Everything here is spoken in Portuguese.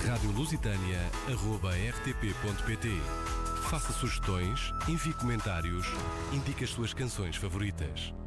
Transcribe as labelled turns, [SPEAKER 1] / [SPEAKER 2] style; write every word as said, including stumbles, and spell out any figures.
[SPEAKER 1] rádio lusitânia arroba r t p ponto p t. Faça sugestões, envie comentários, indique as suas canções favoritas.